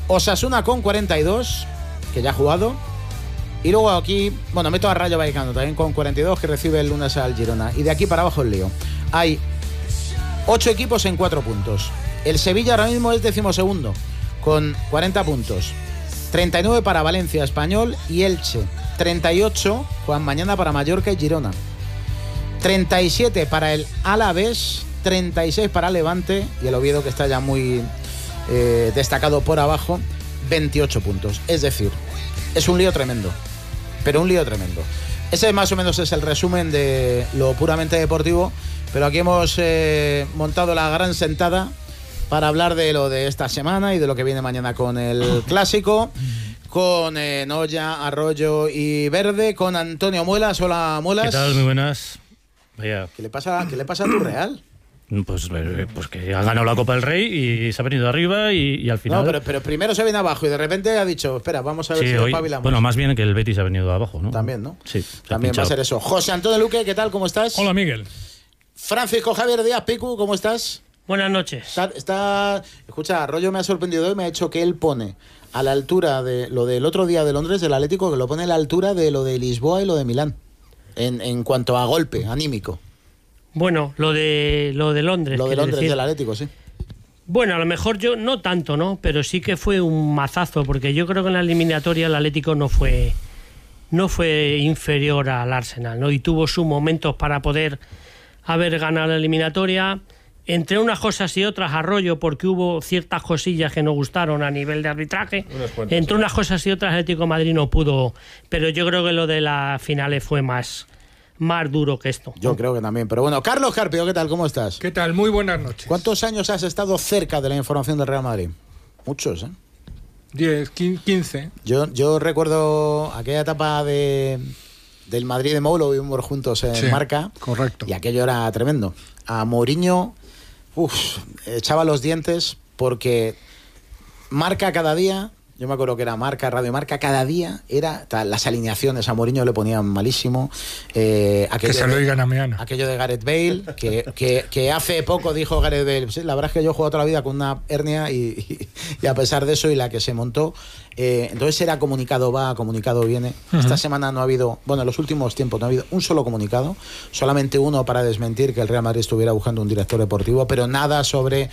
Osasuna con 42, que ya ha jugado. Y luego aquí, bueno, meto a Rayo Vallecano también con 42, que recibe el lunes al Girona. Y de aquí para abajo el lío. Hay 8 equipos en 4 puntos. El Sevilla ahora mismo es 12º, con 40 puntos. 39 para Valencia, Español y Elche. 38, juegan mañana para Mallorca y Girona. 37 para el Alavés, 36 para Levante y el Oviedo, que está ya muy destacado por abajo, 28 puntos. Es decir, es un lío tremendo, pero un lío tremendo. Ese más o menos es el resumen de lo puramente deportivo, pero aquí hemos montado la gran sentada para hablar de lo de esta semana y de lo que viene mañana con el Clásico, con Noya, Arroyo y Verde, con Antonio Muelas. Hola, Muelas. ¿Qué tal? Muy buenas. Vaya. ¿Qué le pasa a tu Real? Pues que ha ganado la Copa del Rey y se ha venido arriba y al final... No, pero primero se viene abajo y de repente ha dicho, espera, vamos a ver si hoy, espabilamos. bueno, más bien que el Betis ha venido abajo, ¿no? También, ¿no? Sí. También va a ser eso. José Antonio Luque, ¿qué tal? ¿Cómo estás? Hola, Miguel. Francisco Javier Díaz Picu, ¿cómo estás? Buenas noches. Escucha, Arroyo me ha sorprendido hoy, me ha hecho que él pone a la altura de lo del otro día de Londres, del Atlético, que lo pone a la altura de lo de Lisboa y lo de Milán, en cuanto a golpe anímico. Bueno, lo de Londres. Lo de Londres decir. del Atlético, sí. Bueno, a lo mejor yo no tanto, ¿no? Pero sí que fue un mazazo, porque yo creo que en la eliminatoria el Atlético no fue inferior al Arsenal, ¿no? Y tuvo sus momentos para poder haber ganado la eliminatoria. Entre unas cosas y otras, Arroyo, porque hubo ciertas cosillas que no gustaron a nivel de arbitraje. Entre unas cosas y otras, el Atlético de Madrid no pudo. Pero yo creo que lo de las finales fue más duro que esto. Yo creo que también. Pero bueno, Carlos Carpio, ¿qué tal? ¿Cómo estás? ¿Qué tal? Muy buenas noches. ¿Cuántos años has estado cerca de la información del Real Madrid? Muchos, ¿eh? 10, 15. Yo recuerdo aquella etapa del Madrid de Mou, lo vimos juntos en Marca. Correcto. Y aquello era tremendo. A Mourinho, echaba los dientes porque Marca cada día... Yo me acuerdo que era Marca, Radio Marca, cada día las alineaciones a Mourinho le ponían malísimo. Que se lo digan a Meana. Aquello de Gareth Bale, que hace poco dijo Gareth Bale, sí, la verdad es que yo he jugado toda la vida con una hernia y a pesar de eso y la que se montó, entonces era comunicado va, comunicado viene. Esta semana no ha habido, bueno, en los últimos tiempos no ha habido un solo comunicado, solamente uno para desmentir que el Real Madrid estuviera buscando un director deportivo, pero nada sobre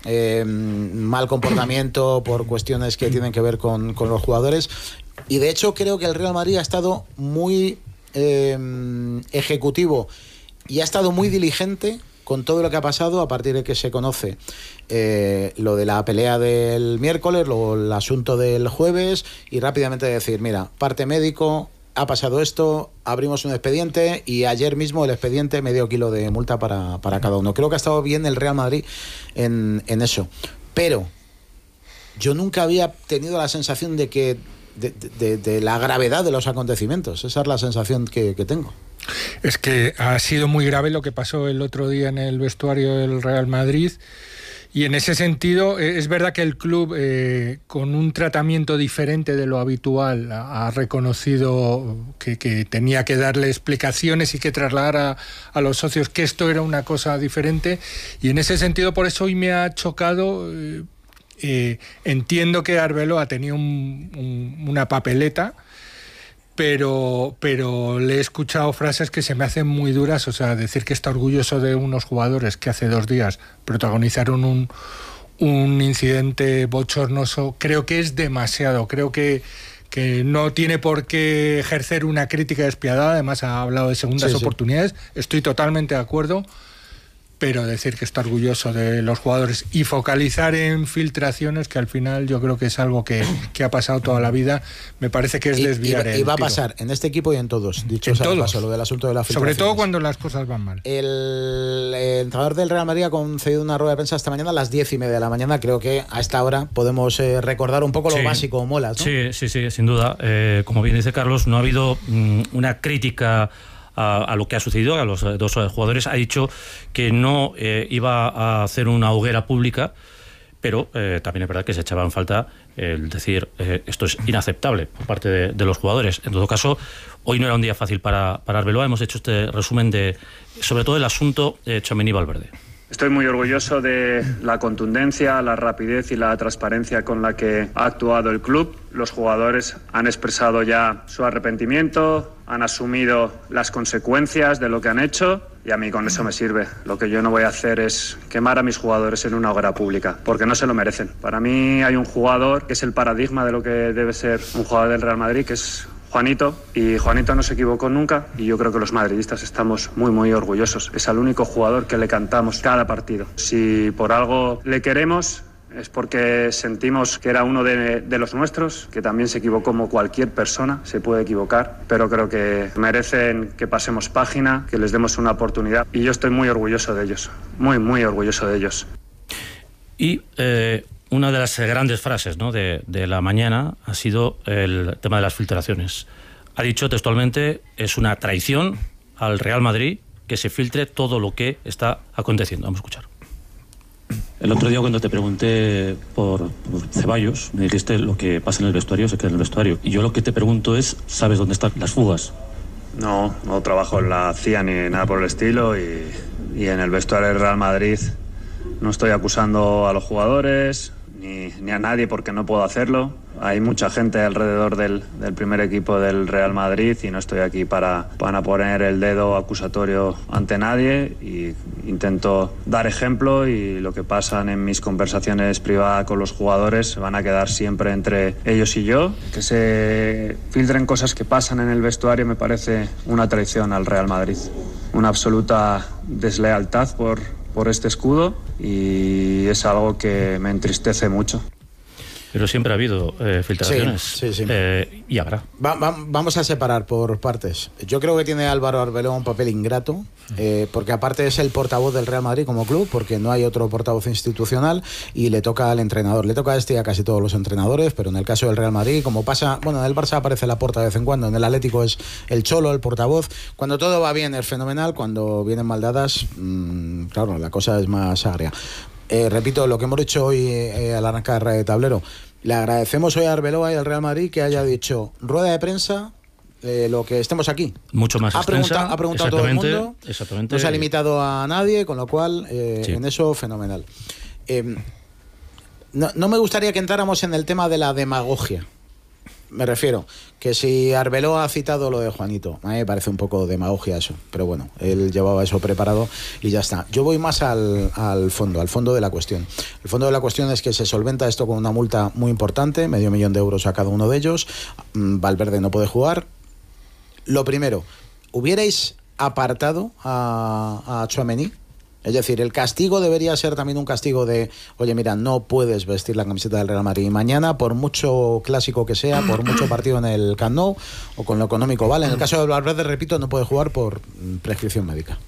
mal comportamiento por cuestiones que tienen que ver con los jugadores. Y de hecho creo que el Real Madrid ha estado muy ejecutivo y ha estado muy diligente con todo lo que ha pasado a partir de que se conoce lo de la pelea del miércoles, luego el asunto del jueves, y rápidamente decir, mira, parte médico, ha pasado esto, abrimos un expediente y ayer mismo el expediente medio kilo de multa para cada uno. Creo que ha estado bien el Real Madrid en eso. Pero yo nunca había tenido la sensación de que de la gravedad de los acontecimientos. Esa es la sensación que tengo. Es que ha sido muy grave lo que pasó el otro día en el vestuario del Real Madrid. Y en ese sentido, es verdad que el club, con un tratamiento diferente de lo habitual, ha reconocido que tenía que darle explicaciones y que trasladar a los socios que esto era una cosa diferente. Y en ese sentido, por eso hoy me ha chocado. Entiendo que Arbeloa tenía una papeleta, pero le he escuchado frases que se me hacen muy duras. O sea, decir que está orgulloso de unos jugadores que hace 2 días protagonizaron un incidente bochornoso, creo que es demasiado. Creo que no tiene por qué ejercer una crítica despiadada. Además ha hablado de segundas oportunidades. Estoy totalmente de acuerdo. Pero decir que está orgulloso de los jugadores y focalizar en filtraciones, que al final yo creo que es algo que ha pasado toda la vida, me parece que es desviar y va a pasar en este equipo y en todos, dicho sea de paso, lo del asunto de la filtración. Sobre todo cuando las cosas van mal. El entrenador del Real Madrid ha concedido una rueda de prensa esta mañana a las 10:30 de la mañana. Creo que a esta hora podemos recordar un poco lo básico, Molas, ¿no? Sí, sin duda. Como bien dice Carlos, no ha habido una crítica a lo que ha sucedido a los 2 jugadores. Ha dicho que no iba a hacer una hoguera pública, pero también es verdad que se echaba en falta el decir esto es inaceptable por parte de los jugadores. En todo caso, hoy no era un día fácil para Arbeloa. Hemos hecho este resumen sobre todo el asunto Tchouaméni-Valverde. Estoy muy orgulloso de la contundencia, la rapidez y la transparencia con la que ha actuado el club. Los jugadores han expresado ya su arrepentimiento, han asumido las consecuencias de lo que han hecho y a mí con eso me sirve. Lo que yo no voy a hacer es quemar a mis jugadores en una hoguera pública, porque no se lo merecen. Para mí hay un jugador que es el paradigma de lo que debe ser un jugador del Real Madrid, que es Juanito, y Juanito no se equivocó nunca y yo creo que los madridistas estamos muy orgullosos. Es el único jugador que le cantamos cada partido. Si por algo le queremos es porque sentimos que era uno de los nuestros, que también se equivocó como cualquier persona, se puede equivocar, pero creo que merecen que pasemos página, que les demos una oportunidad y yo estoy muy orgulloso de ellos, muy orgulloso de ellos. Y una de las grandes frases, ¿no?, de la mañana ha sido el tema de las filtraciones. Ha dicho textualmente: es una traición al Real Madrid que se filtre todo lo que está aconteciendo. Vamos a escuchar. El otro día cuando te pregunté por Ceballos, me dijiste lo que pasa en el vestuario se queda en el vestuario. Y yo lo que te pregunto es, ¿sabes dónde están las fugas? No trabajo en la CIA ni nada por el estilo y en el vestuario del Real Madrid no estoy acusando a los jugadores ni a nadie porque no puedo hacerlo. Hay mucha gente alrededor del primer equipo del Real Madrid y no estoy aquí para poner el dedo acusatorio ante nadie y intento dar ejemplo y lo que pasan en mis conversaciones privadas con los jugadores van a quedar siempre entre ellos y yo. Que se filtren cosas que pasan en el vestuario me parece una traición al Real Madrid, una absoluta deslealtad por este escudo y es algo que me entristece mucho. Pero siempre ha habido filtraciones. Sí. Y habrá. Vamos a separar por partes. Yo creo que tiene Álvaro Arbeloa un papel ingrato, porque aparte es el portavoz del Real Madrid como club, porque no hay otro portavoz institucional y le toca al entrenador. Le toca a este y a casi todos los entrenadores, pero en el caso del Real Madrid, como pasa, bueno, en el Barça aparece Laporta de vez en cuando, en el Atlético es el Cholo, el portavoz. Cuando todo va bien es fenomenal, cuando vienen mal dadas, claro, la cosa es más agria. Repito, lo que hemos dicho hoy al arrancar de tablero, le agradecemos hoy a Arbeloa y al Real Madrid que haya dicho rueda de prensa lo que estemos aquí. Mucho más extensa. Ha preguntado a todo el mundo, exactamente. No se ha limitado a nadie, con lo cual en eso fenomenal. No me gustaría que entráramos en el tema de la demagogia. Me refiero que si Arbeloa ha citado lo de Juanito, a mí me parece un poco demagogia eso, pero bueno, él llevaba eso preparado y ya está. Yo voy más al fondo de la cuestión. El fondo de la cuestión es que se solventa esto con una multa muy importante, 500.000 de euros a cada uno de ellos. Valverde no puede jugar. Lo primero, ¿hubierais apartado a Tchouaméni? Es decir, el castigo debería ser también un castigo de, oye, mira, no puedes vestir la camiseta del Real Madrid mañana, por mucho clásico que sea, por mucho partido en el Camp Nou, o con lo económico, ¿vale? En el caso de Valverde, repito, no puede jugar por prescripción médica.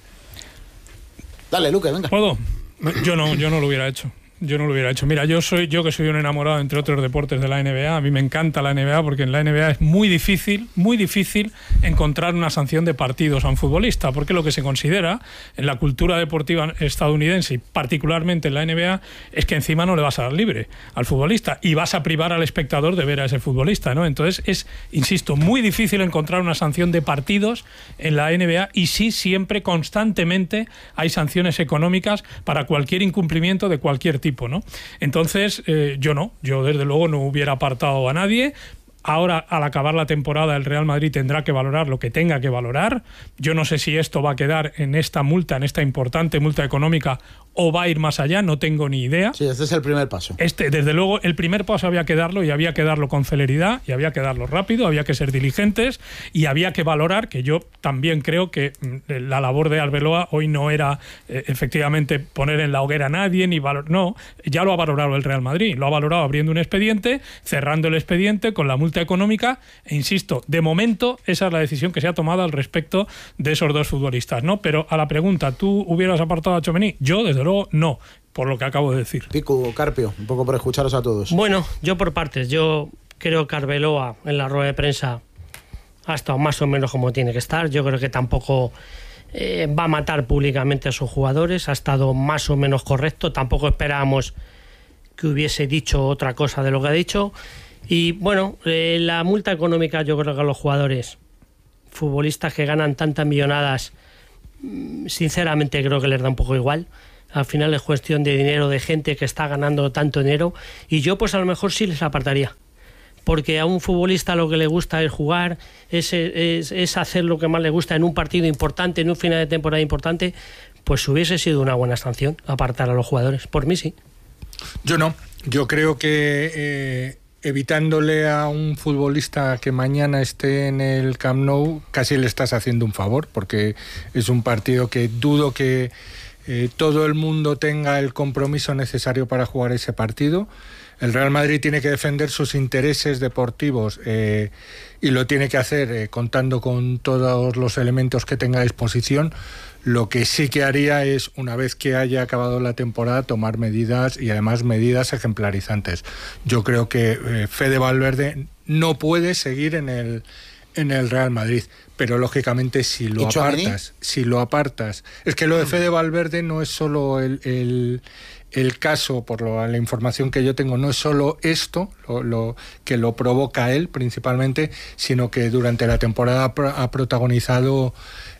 Dale, Luque, venga. ¿Puedo? Yo no lo hubiera hecho. Mira, yo que soy un enamorado, entre otros deportes, de la NBA. A mí me encanta la NBA porque en la NBA es muy difícil encontrar una sanción de partidos a un futbolista, porque lo que se considera en la cultura deportiva estadounidense y particularmente en la NBA es que encima no le vas a dar libre al futbolista y vas a privar al espectador de ver a ese futbolista, ¿no? Entonces es, insisto, muy difícil encontrar una sanción de partidos en la NBA y sí, siempre, constantemente hay sanciones económicas para cualquier incumplimiento de cualquier tipo, ¿no? Entonces, yo desde luego no hubiera apartado a nadie. Ahora, al acabar la temporada, el Real Madrid tendrá que valorar lo que tenga que valorar. Yo no sé si esto va a quedar en esta multa, en esta importante multa económica, o va a ir más allá, no tengo ni idea. Sí, este es el primer paso. Desde luego, el primer paso había que darlo, y había que darlo con celeridad, y había que darlo rápido, había que ser diligentes, y había que valorar, que yo también creo que la labor de Arbeloa hoy no era efectivamente poner en la hoguera a nadie, no, ya lo ha valorado el Real Madrid, lo ha valorado abriendo un expediente, cerrando el expediente con la multa económica, e insisto, de momento esa es la decisión que se ha tomado al respecto de esos dos futbolistas, ¿no? Pero a la pregunta, ¿tú hubieras apartado a Tchouaméni? Yo, desde luego, no, por lo que acabo de decir. Pico, Carpio, un poco por escucharos a todos. Bueno, yo por partes, yo creo que Arbeloa en la rueda de prensa ha estado más o menos como tiene que estar. Yo creo que tampoco va a matar públicamente a sus jugadores, ha estado más o menos correcto, tampoco esperábamos que hubiese dicho otra cosa de lo que ha dicho. Y bueno, la multa económica, yo creo que a los jugadores, futbolistas que ganan tantas millonadas, sinceramente creo que les da un poco igual. al final es cuestión de dinero, de gente que está ganando tanto dinero, y yo pues a lo mejor sí les apartaría. Porque a un futbolista lo que le gusta es jugar, es hacer lo que más le gusta en un partido importante, en un final de temporada importante, pues hubiese sido una buena sanción apartar a los jugadores. Por mí sí. Yo no. Yo creo que evitándole a un futbolista que mañana esté en el Camp Nou, casi le estás haciendo un favor, porque es un partido que dudo que todo el mundo tenga el compromiso necesario para jugar ese partido. El Real Madrid tiene que defender sus intereses deportivos y lo tiene que hacer contando con todos los elementos que tenga a disposición. Lo que sí que haría es, una vez que haya acabado la temporada, tomar medidas, y además medidas ejemplarizantes. Yo creo que Fede Valverde no puede seguir en el Real Madrid, pero lógicamente si lo apartas, es que lo de Fede Valverde no es solo el caso, por la información que yo tengo, no es solo esto lo que lo provoca él principalmente, sino que durante la temporada ha protagonizado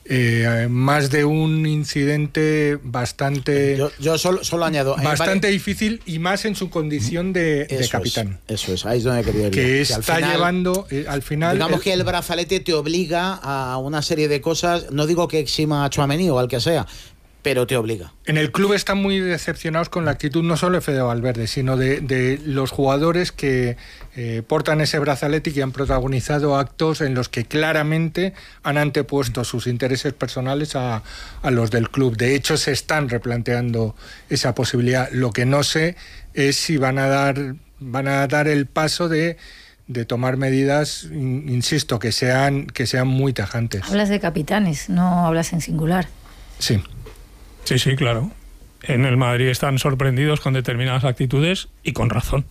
más de un incidente bastante... Yo solo añado... Bastante difícil, y más en su condición de capitán. Eso es, ahí es donde quería ir. Que está al final, llevando, al final... Digamos que el brazalete te obliga a una serie de cosas, no digo que exima a Tchouaméni o al que sea, pero te obliga. En el club están muy decepcionados con la actitud no solo de Fede Valverde, sino de los jugadores que portan ese brazalete y que han protagonizado actos en los que claramente han antepuesto sus intereses personales a los del club. De hecho, se están replanteando esa posibilidad. Lo que no sé es si van a dar el paso de tomar medidas, insisto, que sean muy tajantes. Hablas de capitanes, no hablas en singular. Sí. Sí, claro. En el Madrid están sorprendidos con determinadas actitudes, y con razón.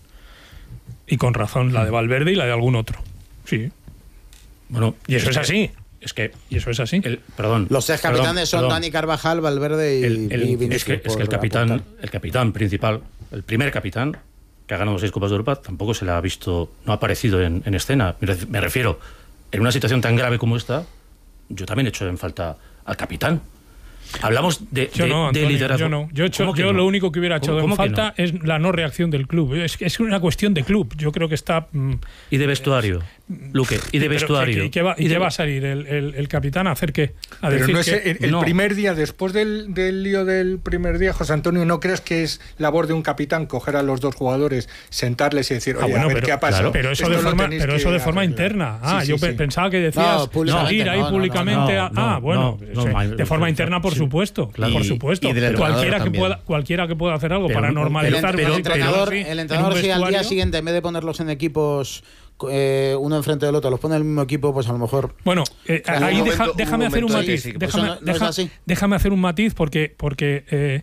La de Valverde y la de algún otro. Sí. Bueno, y eso es así. Y eso es así. Perdón. Los tres capitanes son Dani Carvajal, Valverde y Vinicius. Es que el capitán principal, el primer capitán que ha ganado 6 Copas de Europa, tampoco se le ha visto, no ha aparecido en escena. Me refiero, en una situación tan grave como esta, yo también echo en falta al capitán. Hablamos de liderazgo. Yo lo único que hubiera echado en falta es la no reacción del club. Es una cuestión de club. Yo creo que está... Y de vestuario, Luque, y de vestuario. ¿Y qué va a salir el capitán a hacer qué? A pero decir no es el primer día, después del lío del primer día, José Antonio, ¿no crees que es labor de un capitán coger a los dos jugadores, sentarles y decir, oye, a ver qué ha pasado? Pero eso de forma interna. Yo pensaba que decías salir ahí públicamente. De forma interna, por supuesto. Por supuesto. Cualquiera que pueda hacer algo para normalizar. Pero el entrenador si al día siguiente, en vez de ponerlos en equipos uno enfrente del otro, los pone en el mismo equipo, pues a lo mejor... Bueno, ahí déjame hacer un matiz. Déjame hacer un matiz porque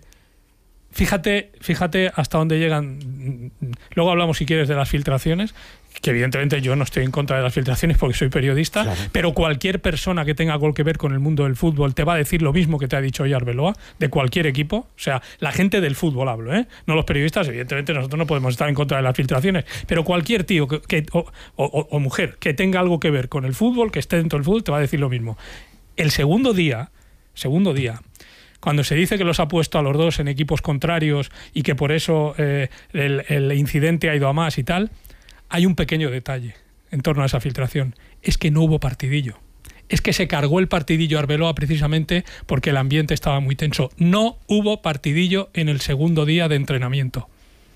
fíjate hasta dónde llegan. Luego hablamos, si quieres, de las filtraciones, que evidentemente yo no estoy en contra de las filtraciones porque soy periodista, claro. Pero cualquier persona que tenga algo que ver con el mundo del fútbol te va a decir lo mismo que te ha dicho hoy Arbeloa, de cualquier equipo. O sea, la gente del fútbol hablo, no los periodistas. Evidentemente nosotros no podemos estar en contra de las filtraciones, pero cualquier tío o mujer que tenga algo que ver con el fútbol, que esté dentro del fútbol, te va a decir lo mismo. El segundo día, cuando se dice que los ha puesto a los dos en equipos contrarios y que por eso el incidente ha ido a más y tal, hay un pequeño detalle en torno a esa filtración. Es que no hubo partidillo. Es que se cargó el partidillo Arbeloa precisamente porque el ambiente estaba muy tenso. No hubo partidillo en el segundo día de entrenamiento.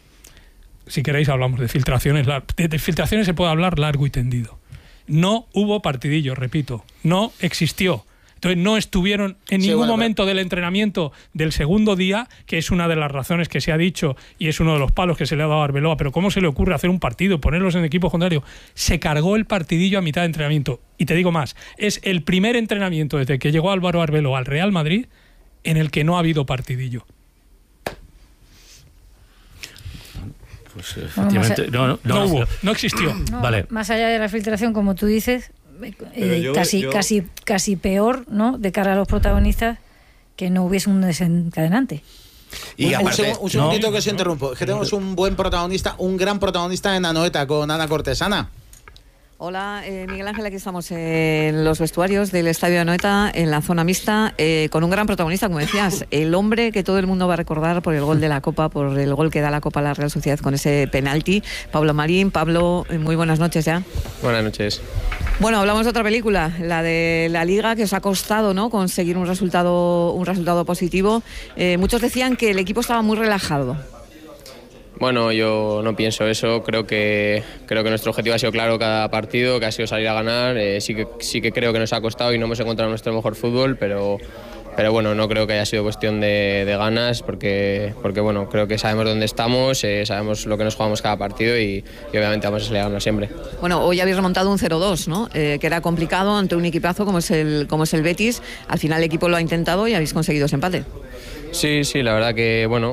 Si queréis hablamos de filtraciones. De filtraciones se puede hablar largo y tendido. No hubo partidillo, repito. No existió. Entonces no estuvieron en ningún momento del entrenamiento del segundo día, que es una de las razones que se ha dicho y es uno de los palos que se le ha dado a Arbeloa. Pero ¿cómo se le ocurre hacer un partido, ponerlos en equipo contrario? Se cargó el partidillo a mitad de entrenamiento. Y te digo más, es el primer entrenamiento desde que llegó Álvaro Arbeloa al Real Madrid en el que no ha habido partidillo. Pues efectivamente no existió. Vale. Más allá de la filtración, como tú dices, casi peor, ¿no?, de cara a los protagonistas, que no hubiese un desencadenante. Y aparte, un segundito que se interrumpo. Es que tenemos un buen protagonista, un gran protagonista en Anoeta con Ana Cortesana. Hola, Miguel Ángel, aquí estamos en los vestuarios del Estadio de Anoeta, en la zona mixta, con un gran protagonista, como decías, el hombre que todo el mundo va a recordar por el gol de la Copa, por el gol que da la Copa a la Real Sociedad con ese penalti, Pablo Marín. Pablo, muy buenas noches ya. Buenas noches. Bueno, hablamos de otra película, la de la Liga, que os ha costado, ¿no?, conseguir un resultado positivo. Muchos decían que el equipo estaba muy relajado. Bueno, yo no pienso eso. Creo que nuestro objetivo ha sido claro cada partido, que ha sido salir a ganar. Sí que creo que nos ha costado y no hemos encontrado nuestro mejor fútbol, pero bueno, no creo que haya sido cuestión de ganas, porque bueno, creo que sabemos dónde estamos, sabemos lo que nos jugamos cada partido y obviamente vamos a salir a ganar siempre. Bueno, hoy habéis remontado un 0-2, ¿no? Que era complicado ante un equipazo como es el Betis. Al final el equipo lo ha intentado y habéis conseguido ese empate. Sí, la verdad que bueno,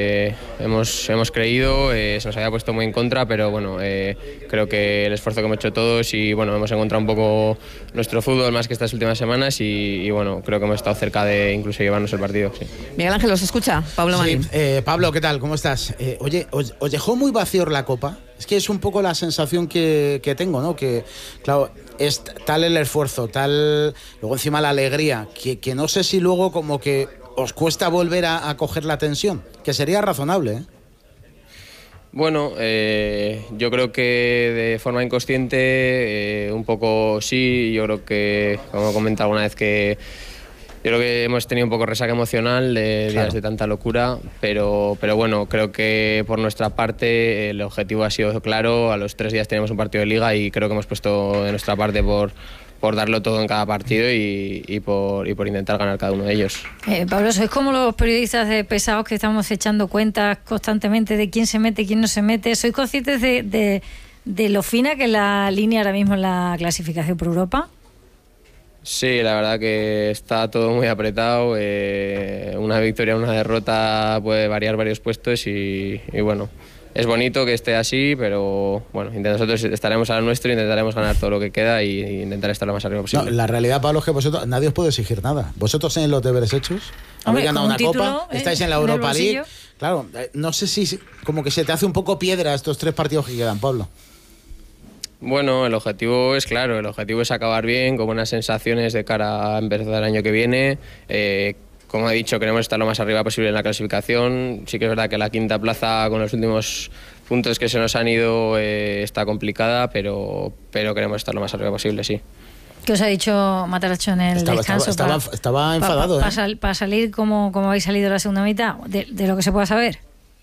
hemos creído, se nos había puesto muy en contra, pero bueno, creo que el esfuerzo que hemos hecho todos y bueno, hemos encontrado un poco nuestro fútbol más que estas últimas semanas y bueno, creo que hemos estado cerca de incluso llevarnos el partido. Sí. Miguel Ángel, ¿os escucha? Pablo Marín. Sí, Pablo, ¿qué tal? ¿Cómo estás? Oye, ¿os dejó muy vacío la Copa? Es que es un poco la sensación que tengo, ¿no? Que, claro, es tal el esfuerzo, tal luego encima la alegría, que no sé si luego como que os cuesta volver a coger la tensión, que sería razonable, ¿eh? Bueno, yo creo que de forma inconsciente, un poco sí. Yo creo que, como he comentado alguna vez, que yo creo que hemos tenido un poco resaca emocional de días de tanta locura, pero bueno, creo que por nuestra parte el objetivo ha sido claro. A los 3 días tenemos un partido de Liga y creo que hemos puesto de nuestra parte por darlo todo en cada partido y por intentar ganar cada uno de ellos. Pablo, sois como los periodistas de pesados que estamos echando cuentas constantemente de quién se mete, quién no se mete. ¿Sois conscientes de lo fina que es la línea ahora mismo en la clasificación por Europa? Sí, la verdad que está todo muy apretado. Una victoria, una derrota puede variar varios puestos y bueno, es bonito que esté así, pero bueno, nosotros estaremos a lo nuestro, intentaremos ganar todo lo que queda y intentar estar lo más arriba posible. No, la realidad, Pablo, es que vosotros, nadie os puede exigir nada. Vosotros tenéis los deberes hechos, habéis ganado una Copa, estáis en la Europa League. Claro, no sé si como que se te hace un poco piedra estos 3 partidos que quedan, Pablo. Bueno, el objetivo es claro, el objetivo es acabar bien, con buenas sensaciones de cara a empezar el año que viene. Como he dicho, queremos estar lo más arriba posible en la clasificación. Sí que es verdad que la 5ª plaza, con los últimos puntos que se nos han ido, está complicada, pero queremos estar lo más arriba posible, sí. ¿Qué os ha dicho Matarazzo en el descanso? Estaba enfadado. Para salir como habéis salido la segunda mitad, de lo que se pueda saber.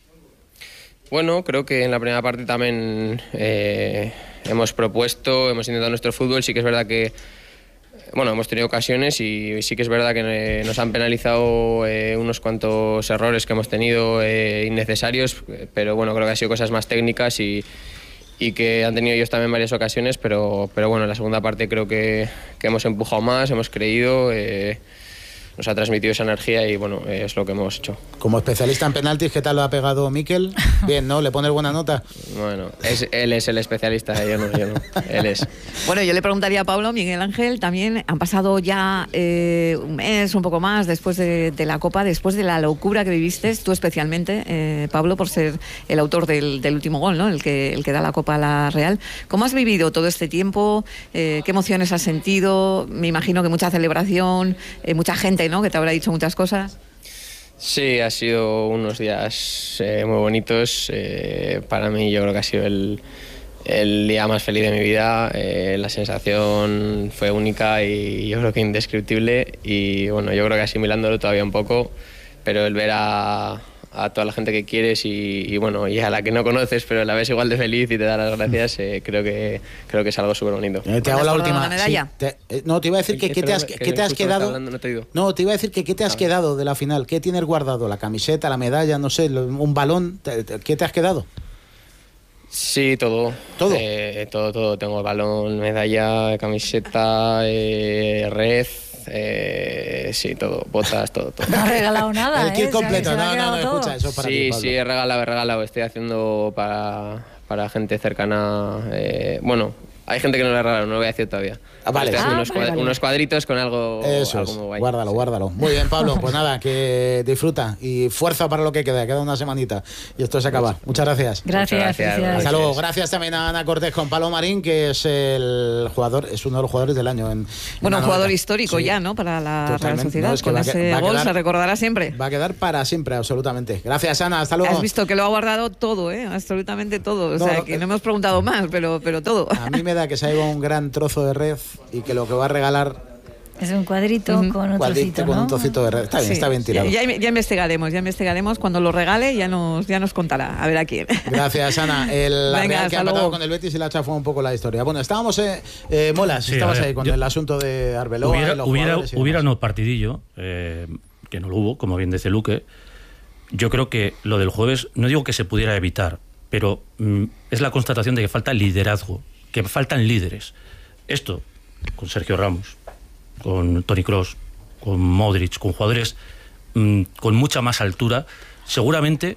Bueno, creo que en la primera parte también hemos propuesto, hemos intentado nuestro fútbol. Sí que es verdad que bueno, hemos tenido ocasiones y sí que es verdad que nos han penalizado unos cuantos errores que hemos tenido innecesarios, pero bueno, creo que han sido cosas más técnicas y que han tenido ellos también varias ocasiones, pero bueno, en la segunda parte creo que hemos empujado más, hemos creído, nos ha transmitido esa energía y bueno, es lo que hemos hecho. Como especialista en penaltis, ¿qué tal lo ha pegado Mikel? Bien, ¿no? ¿Le pones buena nota? Bueno, él es el especialista, yo no, él es. Bueno, yo le preguntaría a Pablo, Miguel Ángel, también han pasado ya un mes, un poco más, después de la Copa, después de la locura que viviste, tú especialmente, Pablo, por ser el autor del último gol, ¿no? El que da la Copa a la Real. ¿Cómo has vivido todo este tiempo? ¿Qué emociones has sentido? Me imagino que mucha celebración, mucha gente, ¿no?, que te habrá dicho muchas cosas. Sí, ha sido unos días muy bonitos. Para mí yo creo que ha sido el día más feliz de mi vida. La sensación fue única y yo creo que indescriptible. Y bueno, yo creo que asimilándolo todavía un poco, pero el ver a toda la gente que quieres y bueno, y a la que no conoces, pero la ves igual de feliz y te da las gracias, creo que es algo súper bonito. Te hago la última. ¿La medalla? Sí, no, te iba a decir que ¿qué te has quedado? No, te iba a decir que ¿qué te has quedado de la final? ¿Qué tienes guardado? ¿La camiseta, la medalla, no sé, un balón? ¿Qué te has quedado? Sí, todo. ¿Todo? Todo. Tengo balón, medalla, camiseta, red. Sí, todo, botas, todo. No has regalado nada. El kit completo, no, escucha, eso para ti, Pablo. Sí, he regalado. Estoy haciendo para gente cercana. Bueno, Hay gente que no le ha regalado, no lo voy a decir todavía. Vale. Unos cuadritos con algo, Eso algo es. muy guay. Guárdalo. Muy bien, Pablo. Pues nada, que disfruta y fuerza para lo que queda una semanita. Y esto se acaba. Muchas gracias. Gracias. Hasta luego. Gracias también a Ana Cortés con Pablo Marín, que es uno de los jugadores del año. Un jugador histórico ya, ¿no? Para la Real Sociedad. No, es que con ese gol se recordará siempre. Va a quedar para siempre, absolutamente. Gracias, Ana. Hasta luego. Has visto que lo ha guardado todo, absolutamente todo. O sea, que no hemos preguntado más, pero todo. A mí me da que se ha llevado un gran trozo de red y que lo que va a regalar es un cuadrito con un trocito, con ¿no? un trocito de red. Está bien, está bien tirado. Ya investigaremos. Cuando lo regale ya nos contará. A ver a quién. Gracias, Ana. La Real que ha empatado con el Betis y la chafó un poco la historia. Bueno, estábamos, Molas, Sí, estabas ahí con el asunto de Arbeloa. Hubiera no partidillo, que no lo hubo, como bien dice Luque. Yo creo que lo del jueves, no digo que se pudiera evitar, pero es la constatación de que falta liderazgo, que faltan líderes. Esto, con Sergio Ramos, con Toni Kroos, con Modric, con jugadores con mucha más altura, seguramente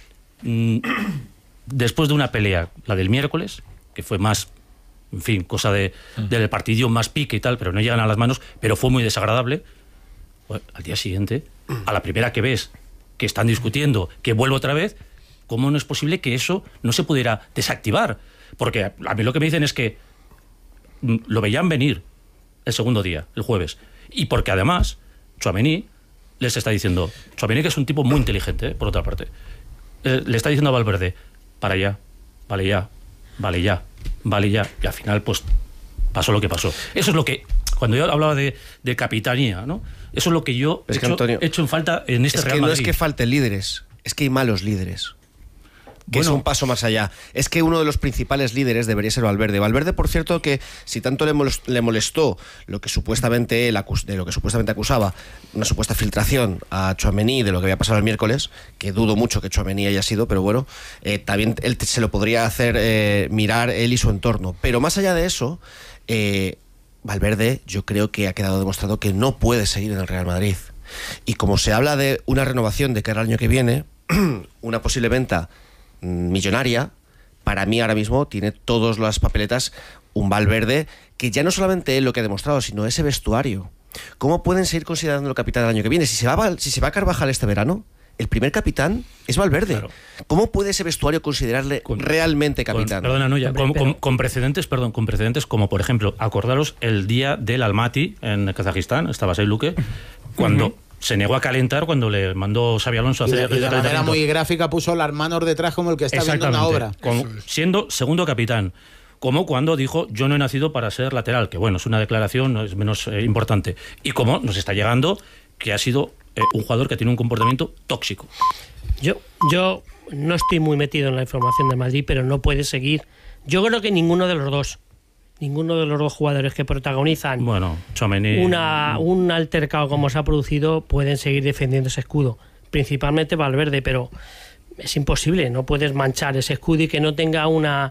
después de una pelea, la del miércoles, que fue más, en fin, cosa del partidillo, más pique y tal, pero no llegan a las manos, pero fue muy desagradable. Bueno, al día siguiente, a la primera que ves que están discutiendo, que vuelve otra vez, ¿cómo no es posible que eso no se pudiera desactivar? Porque a mí lo que me dicen es que lo veían venir el segundo día, el jueves, y porque además Tchouaméni les está diciendo, Tchouaméni, que es un tipo muy inteligente, por otra parte, le está diciendo a Valverde, para allá, vale ya, y al final pues pasó lo que pasó. Eso es lo que, cuando yo hablaba de capitanía, ¿no? Eso es lo que yo he hecho en falta en este Real Madrid. No es que falten líderes, es que hay malos líderes. Que es un paso más allá. Es que uno de los principales líderes debería ser Valverde. Valverde, por cierto, que si tanto le molestó lo que supuestamente acusaba, una supuesta filtración a Tchouaméni de lo que había pasado el miércoles, que dudo mucho que Tchouaméni haya sido, pero bueno, también él se lo podría hacer mirar él y su entorno. Pero más allá de eso, Valverde, yo creo que ha quedado demostrado que no puede seguir en el Real Madrid. Y como se habla de una renovación de cara al año que viene, una posible venta millonaria, para mí ahora mismo tiene todas las papeletas un Valverde que ya no solamente es lo que ha demostrado, sino ese vestuario. ¿Cómo pueden seguir considerando el capitán del año que viene? Si se va a Carvajal este verano, el primer capitán es Valverde. Claro. ¿Cómo puede ese vestuario considerarle realmente capitán? Con precedentes como, por ejemplo, acordaros el día del Almaty en Kazajistán, estabas ahí, Luque, cuando se negó a calentar cuando le mandó Xabi Alonso a hacer de manera muy gráfica puso las manos detrás como el que está viendo una obra. Siendo segundo capitán. Como cuando dijo, yo no he nacido para ser lateral, que bueno, es una declaración, no es menos importante. Y como nos está llegando que ha sido un jugador que tiene un comportamiento tóxico. Yo no estoy muy metido en la información de Madrid, pero no puede seguir. Yo creo que ninguno de los dos jugadores que protagonizan un altercado como se ha producido pueden seguir defendiendo ese escudo, principalmente Valverde, pero es imposible, no puedes manchar ese escudo y que no tenga una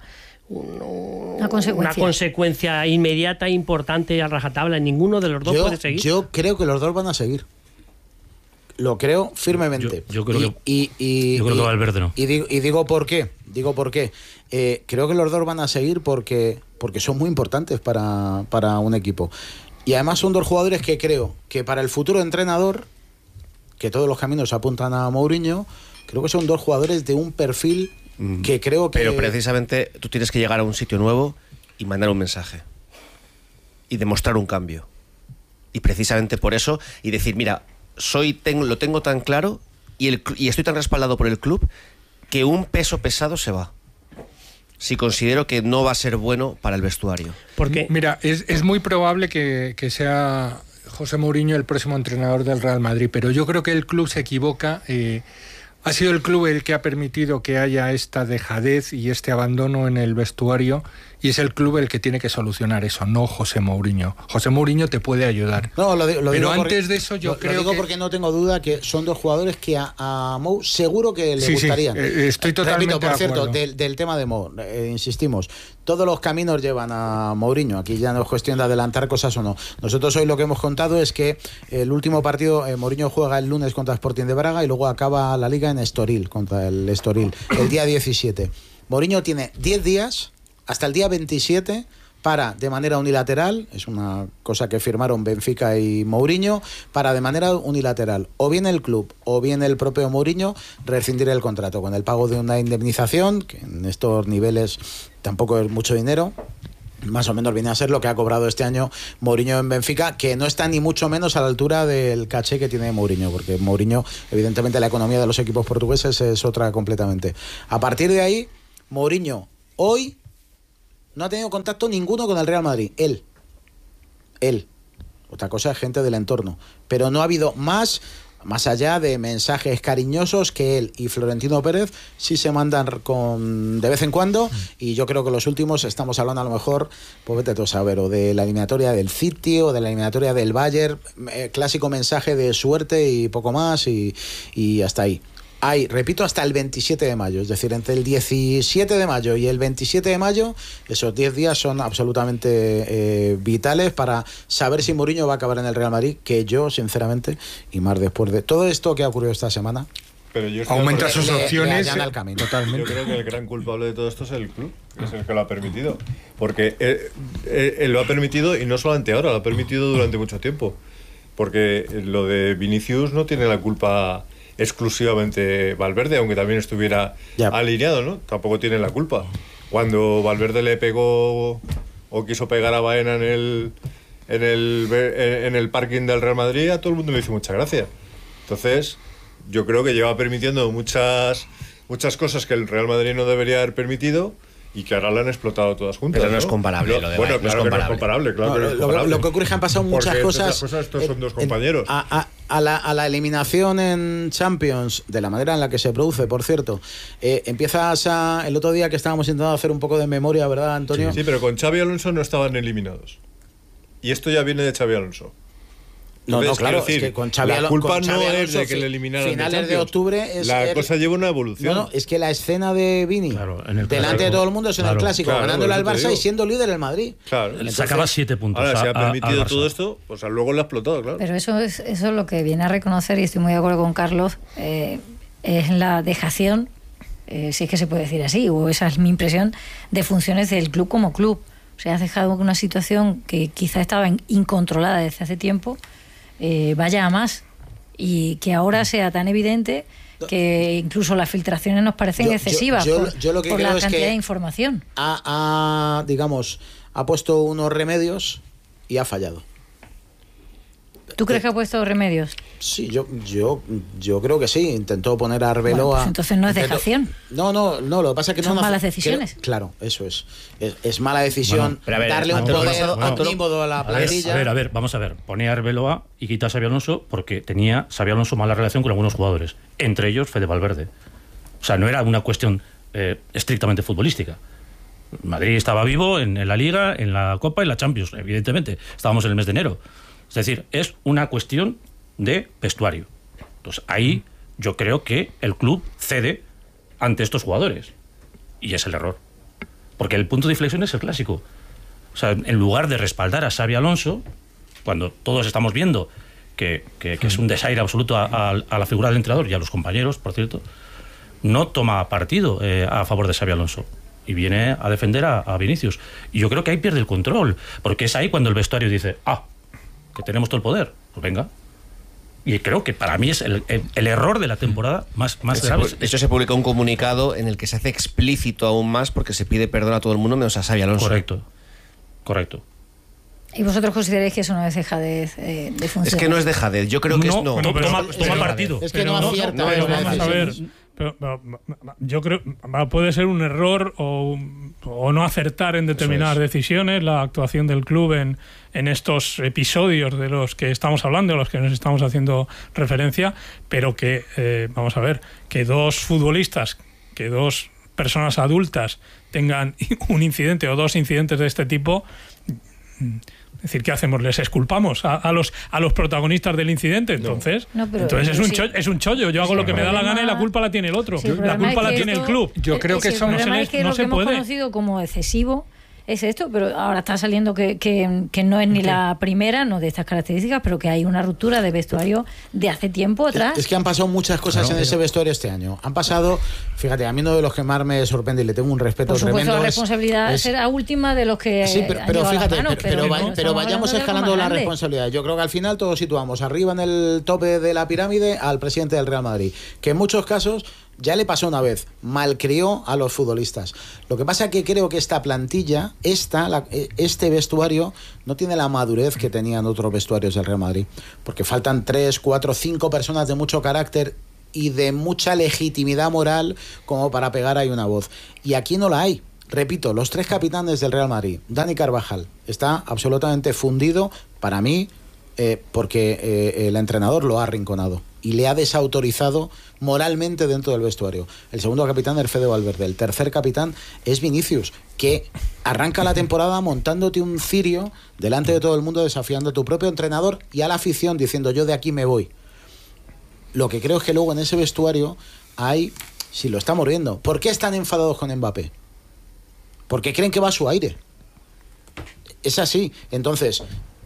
consecuencia inmediata, importante y a rajatabla. Ninguno de los dos puede seguir. Yo creo que los dos van a seguir. Lo creo firmemente. Yo creo que Valverde no. Y digo por qué. Creo que los dos van a seguir porque son muy importantes para un equipo. Y además son dos jugadores que creo que para el futuro entrenador, que todos los caminos apuntan a Mourinho, creo que son dos jugadores de un perfil que creo que... Pero precisamente tú tienes que llegar a un sitio nuevo y mandar un mensaje. Y demostrar un cambio. Y precisamente por eso, y decir, mira, lo tengo tan claro y estoy tan respaldado por el club que un peso pesado se va. Si considero que no va a ser bueno para el vestuario. Porque, mira, es muy probable que sea José Mourinho el próximo entrenador del Real Madrid, pero yo creo que el club se equivoca. Ha sido el club el que ha permitido que haya esta dejadez y este abandono en el vestuario, y es el club el que tiene que solucionar eso, no José Mourinho. José Mourinho te puede ayudar. No, lo digo pero antes porque, de eso yo creo que... porque no tengo duda que son dos jugadores que a Mou seguro que le gustarían. Sí, estoy totalmente por cierto, de acuerdo. del tema de Mou, insistimos, todos los caminos llevan a Mourinho. Aquí ya no es cuestión de adelantar cosas o no. Nosotros hoy lo que hemos contado es que el último partido, Mourinho juega el lunes contra Sporting de Braga y luego acaba la Liga en Estoril, contra el Estoril, el día 17. Mourinho tiene 10 días hasta el día 27 para de manera unilateral, es una cosa que firmaron Benfica y Mourinho, para de manera unilateral, o bien el club o bien el propio Mourinho, rescindir el contrato con el pago de una indemnización, que en estos niveles tampoco es mucho dinero. Más o menos viene a ser lo que ha cobrado este año Mourinho en Benfica, que no está ni mucho menos a la altura del caché que tiene Mourinho, porque Mourinho, evidentemente, la economía de los equipos portugueses es otra completamente. A partir de ahí, Mourinho hoy no ha tenido contacto ninguno con el Real Madrid. Él. Otra cosa es gente del entorno. Pero no ha habido más allá de mensajes cariñosos que él y Florentino Pérez sí se mandan de vez en cuando, y yo creo que los últimos estamos hablando a lo mejor, pues vete tú a saber, o de la eliminatoria del City o de la eliminatoria del Bayern, clásico mensaje de suerte y poco más, y hasta ahí. Hay, repito, hasta el 27 de mayo, es decir, entre el 17 de mayo y el 27 de mayo, esos 10 días son absolutamente vitales para saber si Mourinho va a acabar en el Real Madrid, que yo, sinceramente, y más después de todo esto que ha ocurrido esta semana, pero yo aumenta sus opciones. al camino. Totalmente. Yo creo que el gran culpable de todo esto es el club, que es el que lo ha permitido. Porque él lo ha permitido, y no solamente ahora, lo ha permitido durante mucho tiempo. Porque lo de Vinicius no tiene la culpa exclusivamente Valverde, aunque también estuviera alineado, ¿no? Tampoco tiene la culpa. Cuando Valverde le pegó o quiso pegar a Baena en el parking del Real Madrid, a todo el mundo le hizo mucha gracia. Entonces, yo creo que lleva permitiendo muchas cosas que el Real Madrid no debería haber permitido, y que ahora la han explotado todas juntas. Pero no es comparable. Lo de bueno, no claro que no es comparable. Claro, no, lo que ocurre es que han pasado muchas cosas. Estos son dos compañeros. A la eliminación en Champions, de la manera en la que se produce, por cierto, empiezas el otro día que estábamos intentando hacer un poco de memoria, ¿verdad, Antonio? Sí, pero con Xavi Alonso no estaban eliminados. Y esto ya viene de Xavi Alonso. Entonces, no, claro, decir, es que con Xavi la culpa con Xavi no Alonso, es de que le eliminaran finales de octubre es la cosa lleva una evolución. No, es que la escena de Vini delante de todo el mundo es en el clásico, ganándole al Barça y siendo líder el Madrid. Claro. Entonces, sacaba 7 puntos. Ahora, si ha permitido todo esto, pues luego lo ha explotado, claro. Pero eso es lo que viene a reconocer, y estoy muy de acuerdo con Carlos, es la dejación, si es que se puede decir así, o esa es mi impresión, de funciones del club como club. O sea, has dejado una situación que quizá estaba incontrolada desde hace tiempo, vaya a más, y que ahora sea tan evidente que incluso las filtraciones nos parecen excesivas yo lo que por creo la es cantidad que de información. Ha puesto unos remedios y ha fallado. ¿Tú crees que ha puesto remedios? Sí, yo creo que sí. Intentó poner a Arbeloa. Bueno, pues entonces no es dejación. No, lo que pasa es que son no malas decisiones. Claro, eso es. Es mala decisión. Bueno, darle un poder omnímodo a la plantilla. A ver, vamos a ver. Ponía a Arbeloa y quita a Xabi Alonso porque tenía Xabi Alonso mala relación con algunos jugadores, entre ellos Fede Valverde. O sea, no era una cuestión estrictamente futbolística. Madrid estaba vivo en la Liga, en la Copa y en la Champions, evidentemente. Estábamos en el mes de enero. Es decir, es una cuestión de vestuario. Entonces, ahí yo creo que el club cede ante estos jugadores. Y es el error. Porque el punto de inflexión es el clásico. O sea, en lugar de respaldar a Xabi Alonso, cuando todos estamos viendo que es un desaire absoluto a la figura del entrenador y a los compañeros, por cierto, no toma partido a favor de Xabi Alonso. Y viene a defender a Vinicius. Y yo creo que ahí pierde el control. Porque es ahí cuando el vestuario dice, que tenemos todo el poder, pues venga. Y creo que para mí es el error de la temporada más grave. De hecho, se publica un comunicado en el que se hace explícito aún más, porque se pide perdón a todo el mundo menos a Xabi Alonso. Correcto. ¿Y vosotros consideráis que eso no es dejadez de funcionar? Es que no es dejadez, yo creo que no. Toma partido. Es que no acierta. Vamos a ver. Pero yo creo puede ser un error o no acertar en determinadas decisiones la actuación del club en estos episodios de los que estamos hablando, a los que nos estamos haciendo referencia, pero que vamos a ver, que dos futbolistas, que dos personas adultas tengan un incidente o dos incidentes de este tipo. Es decir, ¿qué hacemos? ¿Les exculpamos a los protagonistas del incidente? Entonces, es un chollo. Yo hago lo que me da la gana y la culpa la tiene el otro. La culpa la tiene el club. Yo creo que eso no se puede. Lo que hemos conocido como excesivo es esto, pero ahora está saliendo que no es ni la primera, no de estas características, pero que hay una ruptura de vestuario de hace tiempo atrás. Es que han pasado muchas cosas en ese vestuario este año. Han pasado, fíjate, a mí uno de los que más me sorprende y le tengo un respeto tremendo. Por supuesto, la responsabilidad será última de los que. Sí, pero fíjate, manos, pero vayamos escalando la responsabilidad. Yo creo que al final todos situamos arriba en el tope de la pirámide al presidente del Real Madrid, que en muchos casos ya le pasó una vez, malcrió a los futbolistas. Lo que pasa es que creo que esta plantilla, este vestuario, no tiene la madurez que tenían otros vestuarios del Real Madrid, porque faltan 3, 4, 5 personas de mucho carácter y de mucha legitimidad moral como para pegar ahí una voz. Y aquí no la hay. Repito, los 3 capitanes del Real Madrid. Dani Carvajal está absolutamente fundido, para mí, porque el entrenador lo ha arrinconado y le ha desautorizado moralmente dentro del vestuario. El segundo capitán es Fede Valverde. El tercer capitán es Vinicius, que arranca la temporada montándote un cirio delante de todo el mundo, desafiando a tu propio entrenador y a la afición, diciendo yo de aquí me voy. Lo que creo es que luego en ese vestuario hay, si lo estamos viendo, ¿por qué están enfadados con Mbappé? Porque creen que va a su aire. Es así. Entonces,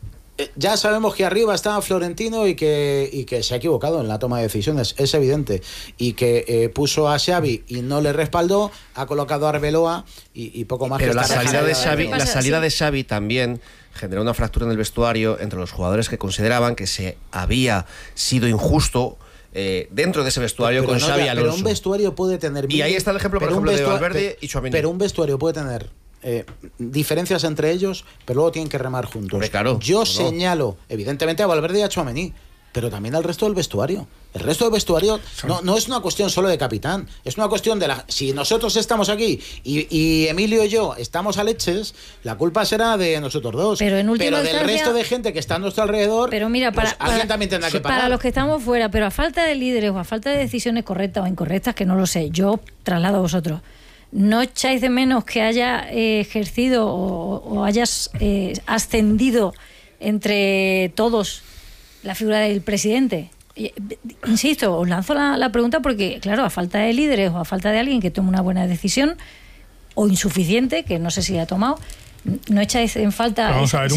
ya sabemos que arriba está Florentino y que se ha equivocado en la toma de decisiones, es evidente, y que puso a Xavi y no le respaldó, ha colocado a Arbeloa y poco más. Pero la salida de Xavi también generó una fractura en el vestuario entre los jugadores que consideraban que se había sido injusto dentro de ese vestuario con Xavi Alonso. Pero un vestuario puede tener... Y ahí está el ejemplo, por ejemplo, de Valverde y Tchouaméni. Pero un vestuario puede tener diferencias entre ellos, pero luego tienen que remar juntos. Claro, yo señalo, evidentemente, a Valverde y a Tchouaméni, pero también al resto del vestuario. El resto del vestuario no es una cuestión solo de capitán, es una cuestión de si nosotros estamos aquí y Emilio y yo estamos a leches, la culpa será de nosotros dos. Pero del resto de gente que está a nuestro alrededor, pero mira, alguien también tendrá que pagar. Para los que estamos fuera, pero a falta de líderes o a falta de decisiones correctas o incorrectas, que no lo sé, yo traslado a vosotros. ¿No echáis de menos que haya ejercido o hayas ascendido entre todos la figura del presidente? Insisto, os lanzo la pregunta porque, claro, a falta de líderes o a falta de alguien que tome una buena decisión o insuficiente, que no sé si ha tomado, ¿no echáis en falta Vamos a ver,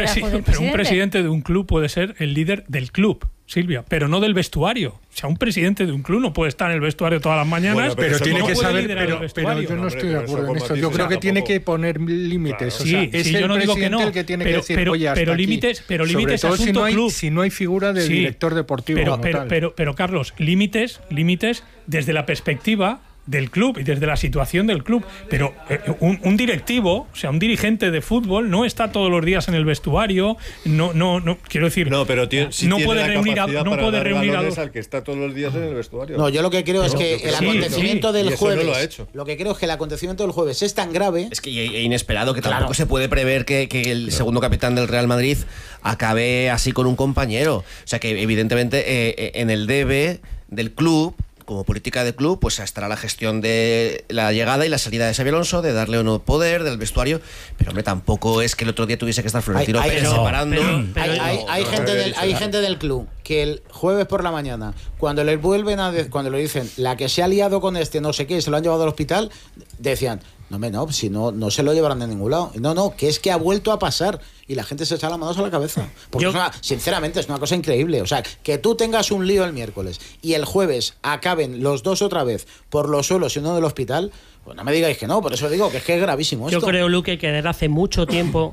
un presidente de un club puede ser el líder del club, Silvia, pero no del vestuario. O sea, un presidente de un club no puede estar en el vestuario todas las mañanas, bueno, pero tiene que saber, pero yo no estoy de acuerdo en esto. Yo creo que tiene que poner límites. Claro. O sea, es yo no digo que no, el que tiene que decir, oye, hasta pero aquí. límites Sobre todo asunto club. Si no hay figura de director deportivo. Pero Carlos, límites desde la perspectiva del club y desde la situación del club, pero un directivo, o sea, un dirigente de fútbol no está todos los días en el vestuario, no quiero decir, no, pero no puede reunir a dos al que está todos los días en el vestuario. No, yo lo que creo es que el acontecimiento del jueves, no lo ha hecho. Lo que creo es que el acontecimiento del jueves es tan grave, es que inesperado, que tampoco se puede prever que el segundo capitán del Real Madrid acabe así con un compañero. O sea, que evidentemente en el debe del club, como política de club, pues estará la gestión de la llegada y la salida de Xabi Alonso, de darle o no poder del vestuario, pero hombre, tampoco es que el otro día tuviese que estar Florentino separando. Hay gente del club que el jueves por la mañana, cuando le cuando le dicen la que se ha liado con no sé qué, se lo han llevado al hospital, decían, no, si no se lo llevarán de ningún lado. No, que es que ha vuelto a pasar y la gente se echa las manos a la cabeza. Porque sinceramente es una cosa increíble. O sea, que tú tengas un lío el miércoles y el jueves acaben los dos otra vez por los suelos y uno del hospital, pues no me digáis que no, por eso digo que es gravísimo esto. Yo creo, Luque, que desde hace mucho tiempo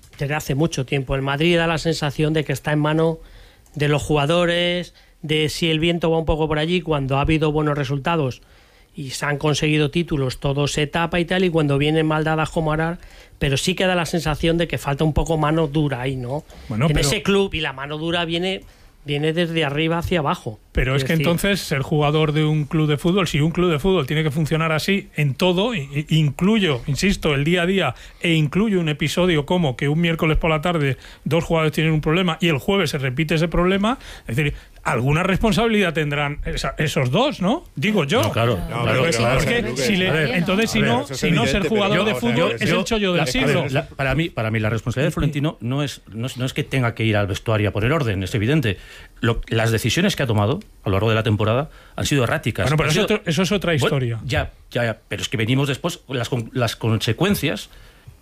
el Madrid da la sensación de que está en mano de los jugadores, de si el viento va un poco por allí, cuando ha habido buenos resultados y se han conseguido títulos, todo se tapa y tal, y cuando vienen mal dadas como Arar, pero sí que da la sensación de que falta un poco mano dura ahí, ¿no? Ese club, y la mano dura viene desde arriba hacia abajo. Pero es que entonces ser jugador de un club de fútbol, si un club de fútbol tiene que funcionar así en todo, incluyo, insisto, el día a día, e incluyo un episodio como que un miércoles por la tarde 2 jugadores tienen un problema y el jueves se repite ese problema, es decir, alguna responsabilidad tendrán esos dos, ¿no? Digo yo. No, claro. Entonces, si no ser jugador de fútbol es el chollo del siglo. Para mí la responsabilidad de Florentino no es que tenga que ir al vestuario a poner orden, es evidente. Las decisiones que ha tomado a lo largo de la temporada han sido erráticas. Bueno, pero eso es otra historia. Bueno, ya, pero es que venimos después, las consecuencias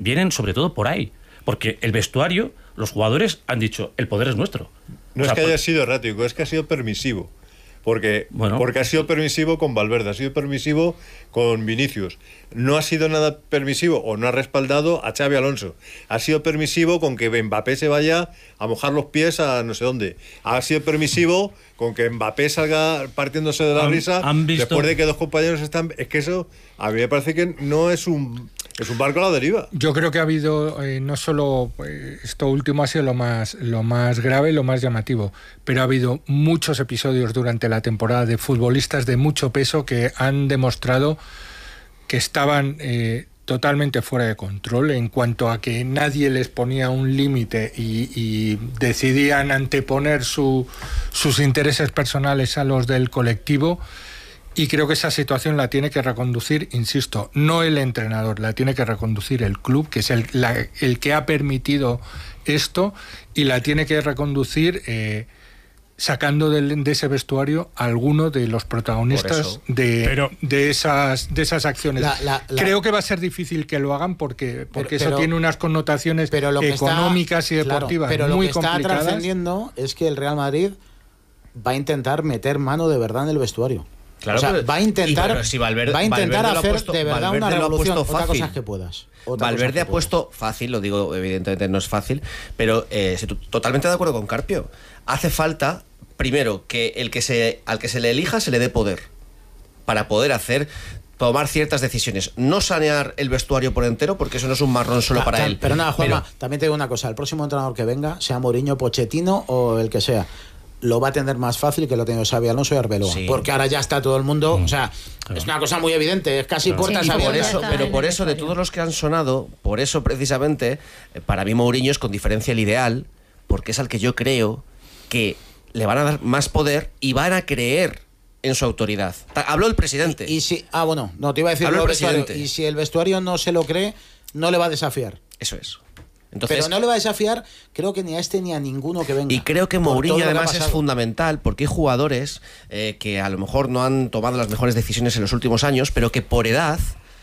vienen sobre todo por ahí. Porque el vestuario, los jugadores han dicho, el poder es nuestro. No es que haya sido errático, es que ha sido permisivo. Porque ha sido permisivo con Valverde, ha sido permisivo con Vinicius. No ha sido nada permisivo o no ha respaldado a Xabi Alonso. Ha sido permisivo con que Mbappé se vaya a mojar los pies a no sé dónde. Ha sido permisivo con que Mbappé salga partiéndose de la risa después de que dos compañeros están... Es que eso a mí me parece que no es un barco a la deriva. Yo creo que ha habido, no solo esto último ha sido lo más grave, lo más llamativo, pero ha habido muchos episodios durante la temporada de futbolistas de mucho peso que han demostrado que estaban totalmente fuera de control en cuanto a que nadie les ponía un límite y decidían anteponer sus intereses personales a los del colectivo. Y creo que esa situación la tiene que reconducir, insisto, no el entrenador, la tiene que reconducir el club, que es el que ha permitido esto, y la tiene que reconducir sacando de ese vestuario a alguno de los protagonistas de esas acciones. Creo que va a ser difícil que lo hagan porque eso tiene unas connotaciones económicas y deportivas muy complicadas. Pero lo que está trascendiendo es que el Real Madrid va a intentar meter mano de verdad en el vestuario. Claro, o sea, va a intentar hacer de verdad una revolución. Otra cosa es que puedas. Valverde ha puesto fácil, lo digo, evidentemente no es fácil, pero totalmente de acuerdo con Carpio. Hace falta, primero, que al que se le elija se le dé poder para poder tomar ciertas decisiones. No sanear el vestuario por entero, porque eso no es un marrón solo para él. Pero nada, Juanma, también te digo una cosa. El próximo entrenador que venga, sea Mourinho, Pochettino o el que sea, lo va a tener más fácil que lo tenga Xabi Alonso y Arbeloa. Sí. Porque ahora ya está todo el mundo... O sea, es una cosa muy evidente, es casi puertas abiertas. Pero por eso, de todos los que han sonado, por eso precisamente, para mí Mourinho es con diferencia el ideal, porque es al que yo creo que le van a dar más poder y van a creer en su autoridad. Habló el presidente. Y si te iba a decir el presidente. Y si el vestuario no se lo cree, no le va a desafiar. Eso es. Entonces, pero no le va a desafiar, creo que ni a este ni a ninguno que venga. Y creo que Mourinho además es fundamental porque hay jugadores que a lo mejor no han tomado las mejores decisiones en los últimos años, pero que por edad,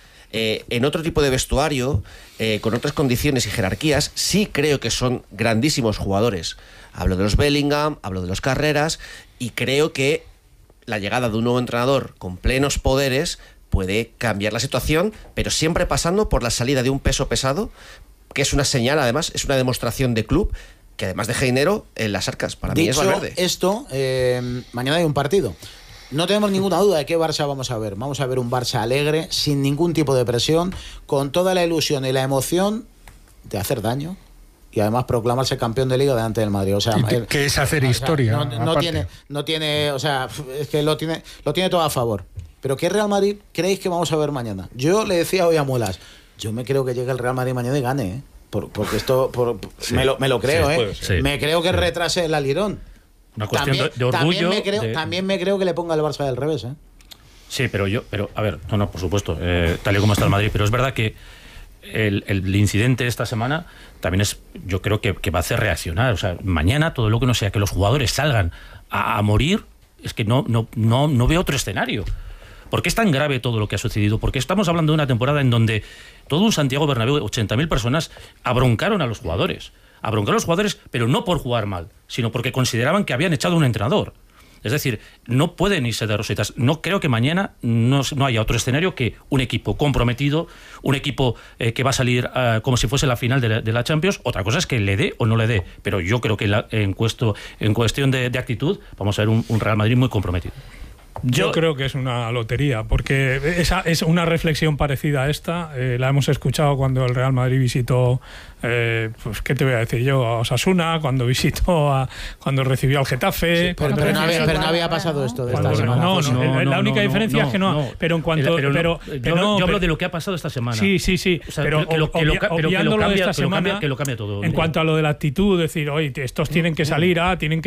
en otro tipo de vestuario, con otras condiciones y jerarquías, sí creo que son grandísimos jugadores. Hablo de los Bellingham, hablo de los Carreras, y creo que la llegada de un nuevo entrenador con plenos poderes puede cambiar la situación, pero siempre pasando por la salida de un peso pesado, que es una señal, además, es una demostración de club que además deja dinero en las arcas. Para mí es Valverde. Esto, mañana hay un partido. No tenemos ninguna duda de qué Barça vamos a ver. Vamos a ver un Barça alegre, sin ningún tipo de presión, con toda la ilusión y la emoción de hacer daño y además proclamarse campeón de Liga delante del Madrid. O sea, que es hacer historia. No tiene, o sea, es que lo tiene todo a favor. Pero ¿qué Real Madrid creéis que vamos a ver mañana? Yo le decía hoy a Muelas, yo me creo que llegue el Real Madrid mañana y gane, porque esto sí, me lo creo, sí, me creo que retrase el alirón. Una cuestión de orgullo. También me creo que le ponga el Barça del revés, Sí, pero a ver, no, por supuesto, tal y como está el Madrid, pero es verdad que el incidente de esta semana también yo creo que va a hacer reaccionar. O sea, mañana todo lo que no sea que los jugadores salgan a morir, es que no veo otro escenario. ¿Por qué es tan grave todo lo que ha sucedido? Porque estamos hablando de una temporada en donde todo un Santiago Bernabéu, 80.000 personas, abroncaron a los jugadores. Abroncaron a los jugadores, pero no por jugar mal, sino porque consideraban que habían echado a un entrenador. Es decir, no pueden irse de rositas. No creo que mañana no haya otro escenario que un equipo comprometido, un equipo que va a salir como si fuese la final de la Champions. Otra cosa es que le dé o no le dé. Pero yo creo que en cuestión de actitud vamos a ver un Real Madrid muy comprometido. Yo creo que es una lotería, porque esa es una reflexión parecida a esta. La hemos escuchado cuando el Real Madrid visitó, pues qué te voy a decir yo, a Osasuna, cuando recibió al Getafe. Sí, pero no había pasado esto de esta semana. La única diferencia es que no. Pero en cuanto, yo hablo de lo que ha pasado esta semana. Sí. O sea, pero que lo cambia todo. En cuanto a lo de la actitud, decir, oye, estos tienen que salir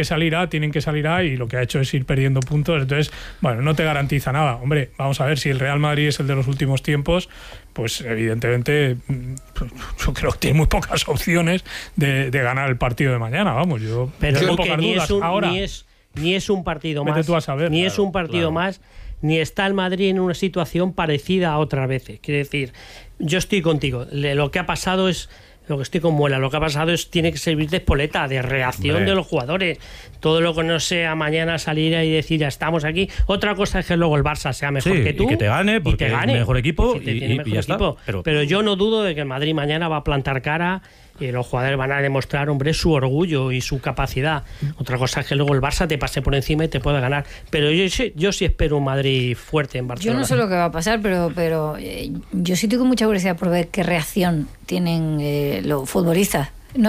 y lo que ha hecho es ir perdiendo puntos. Entonces, bueno, no te garantiza nada. Hombre, vamos a ver, si el Real Madrid es el de los últimos tiempos, pues evidentemente yo creo que tiene muy pocas opciones de ganar el partido de mañana. Vamos, yo pero tengo pocas dudas. Ahora, ni es un partido más. Tú a saber, es un partido más, ni está el Madrid en una situación parecida a otras veces. Quiere decir, yo estoy contigo. Lo que ha pasado es... Lo que estoy con Muela, lo que ha pasado tiene que servir de espoleta, de reacción de los jugadores. Todo lo que no sea mañana salir y decir ya estamos aquí. Otra cosa es que luego el Barça sea mejor que tú. Y que te gane, porque es mejor equipo y ya está. Pero yo no dudo de que el Madrid mañana va a plantar cara y los jugadores van a demostrar, hombre, su orgullo y su capacidad. Otra cosa es que luego el Barça te pase por encima y te pueda ganar. Pero yo sí espero un Madrid fuerte en Barcelona. Yo no sé lo que va a pasar, pero yo sí tengo mucha curiosidad por ver qué reacción tienen los futbolistas.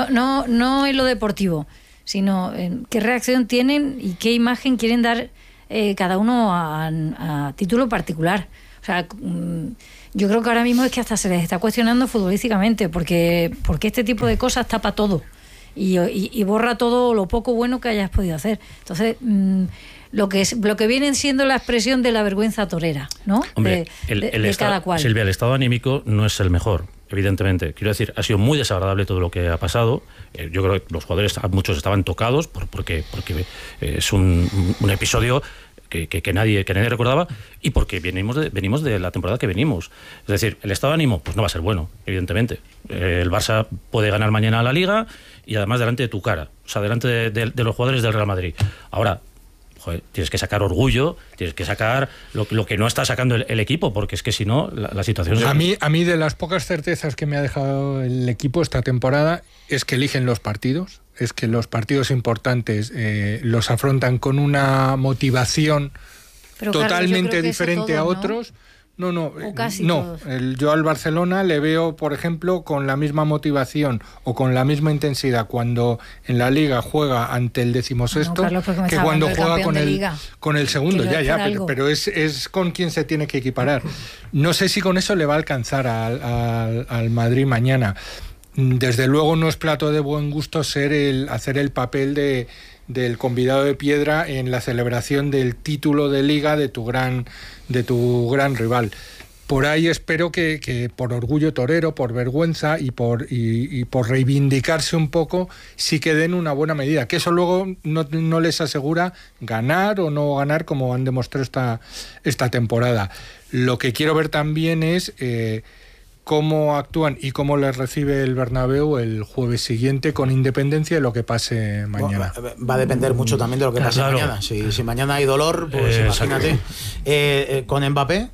No en lo deportivo, sino en qué reacción tienen y qué imagen quieren dar cada uno a título particular. O sea, yo creo que ahora mismo es que hasta se les está cuestionando futbolísticamente, porque este tipo de cosas tapa todo y borra todo lo poco bueno que hayas podido hacer. Entonces, lo que viene siendo la expresión de la vergüenza torera, ¿no? Hombre, de cada cual. Silvia, el estado anímico no es el mejor, evidentemente. Quiero decir, ha sido muy desagradable todo lo que ha pasado. Yo creo que los jugadores, muchos estaban tocados porque es un episodio que nadie recordaba, y porque venimos de la temporada que venimos. Es decir, el estado de ánimo pues no va a ser bueno, evidentemente. El Barça puede ganar mañana a la Liga y además delante de tu cara, o sea, delante de los jugadores del Real Madrid. Ahora, joder, tienes que sacar orgullo, tienes que sacar lo que no está sacando el equipo, porque es que si no, la situación... A mí de las pocas certezas que me ha dejado el equipo esta temporada es que eligen los partidos, es que los partidos importantes los afrontan con una motivación totalmente diferente a otros. No. Yo al Barcelona le veo, por ejemplo, con la misma motivación o con la misma intensidad cuando en la Liga juega ante el 16º que cuando juega con el segundo. Pero es con quien se tiene que equiparar. No sé si con eso le va a alcanzar al Madrid mañana. Desde luego no es plato de buen gusto hacer el papel del convidado de piedra en la celebración del título de Liga de tu gran rival. Por ahí espero que por orgullo torero, por vergüenza y por reivindicarse un poco, sí que den una buena medida. Que eso luego no les asegura ganar o no ganar, como han demostrado esta temporada. Lo que quiero ver también es cómo actúan y cómo les recibe el Bernabéu el jueves siguiente, con independencia de lo que pase mañana. Va a depender mucho también de lo que pase mañana. Si mañana hay dolor, pues imagínate. ¿Con Mbappé?